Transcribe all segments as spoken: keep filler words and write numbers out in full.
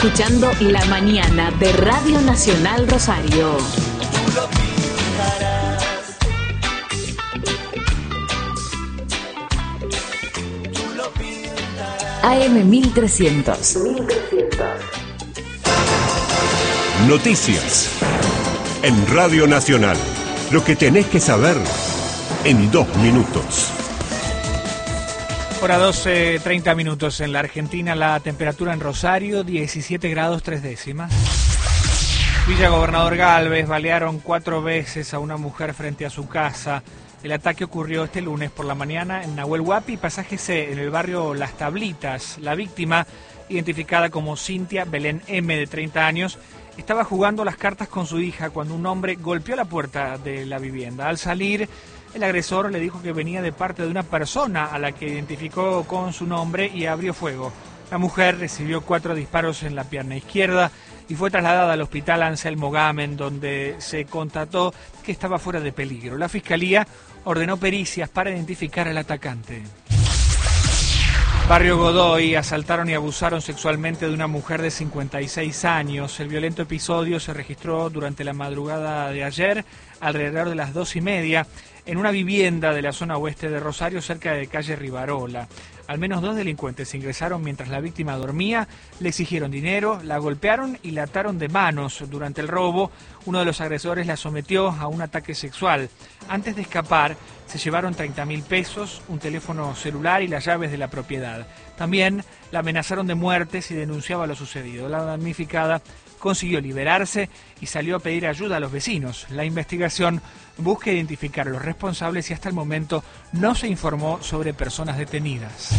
Escuchando La Mañana de Radio Nacional Rosario. A M mil trescientos. Noticias. En Radio Nacional. Lo que tenés que saber en dos minutos. Hora doce, treinta minutos en la Argentina. La temperatura en Rosario, diecisiete grados tres décimas. Villa Gobernador Galvez, balearon cuatro veces a una mujer frente a su casa. El ataque ocurrió este lunes por la mañana en Nahuel Huapi, pasaje C, en el barrio Las Tablitas. La víctima, identificada como Cintia Belén M, de treinta años, estaba jugando las cartas con su hija cuando un hombre golpeó la puerta de la vivienda. Al salir, el agresor le dijo que venía de parte de una persona a la que identificó con su nombre y abrió fuego. La mujer recibió cuatro disparos en la pierna izquierda y fue trasladada al hospital Anselmo Gamen, donde se constató que estaba fuera de peligro. La fiscalía ordenó pericias para identificar al atacante. Barrio Godoy, asaltaron y abusaron sexualmente de una mujer de cincuenta y seis años. El violento episodio se registró durante la madrugada de ayer, alrededor de las dos y media, en una vivienda de la zona oeste de Rosario, cerca de calle Rivarola. Al menos dos delincuentes ingresaron mientras la víctima dormía, le exigieron dinero, la golpearon y la ataron de manos. Durante el robo, uno de los agresores la sometió a un ataque sexual. Antes de escapar, se llevaron treinta mil pesos, un teléfono celular y las llaves de la propiedad. También la amenazaron de muerte si denunciaba lo sucedido. La damnificada consiguió liberarse y salió a pedir ayuda a los vecinos. La investigación busca identificar a los responsables y hasta el momento no se informó sobre personas detenidas.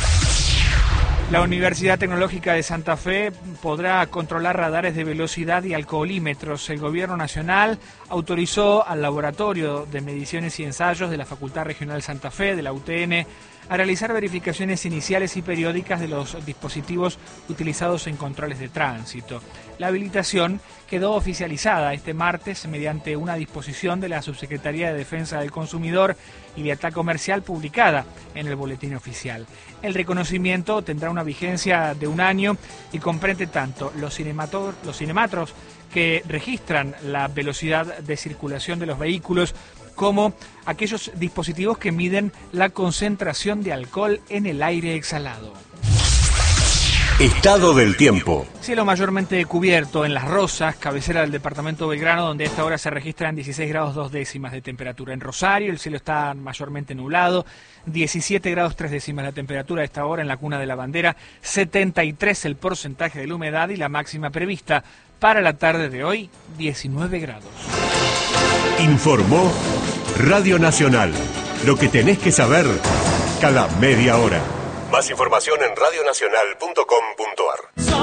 La Universidad Tecnológica de Santa Fe podrá controlar radares de velocidad y alcoholímetros. El Gobierno Nacional autorizó al Laboratorio de Mediciones y Ensayos de la Facultad Regional Santa Fe, de la U T N, a realizar verificaciones iniciales y periódicas de los dispositivos utilizados en controles de tránsito. La habilitación quedó oficializada este martes mediante una disposición de la Subsecretaría de Defensa del Consumidor y Libertad Comercial publicada en el Boletín Oficial. El reconocimiento tendrá una vigencia de un año y comprende tanto los, cinemato- los cinematros que registran la velocidad de circulación de los vehículos, como aquellos dispositivos que miden la concentración de alcohol en el aire exhalado. Estado del tiempo. Cielo mayormente cubierto en Las Rosas, cabecera del departamento Belgrano, donde a esta hora se registran dieciséis grados dos décimas de temperatura. En Rosario el cielo está mayormente nublado, diecisiete grados tres décimas la temperatura a esta hora en la Cuna de la Bandera, setenta y tres el porcentaje de la humedad y la máxima prevista para la tarde de hoy, diecinueve grados. Informó Radio Nacional. Lo que tenés que saber cada media hora. Más información en radio nacional punto com punto ar.